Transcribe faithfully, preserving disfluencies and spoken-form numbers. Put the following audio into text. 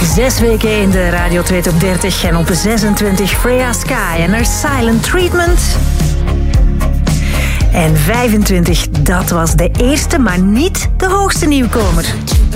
Zes weken in de Radio twee Top dertig en op zesentwintig Freya Sky en haar Silent Treatment. En vijfentwintig, dat was de eerste, maar niet de hoogste nieuwkomer.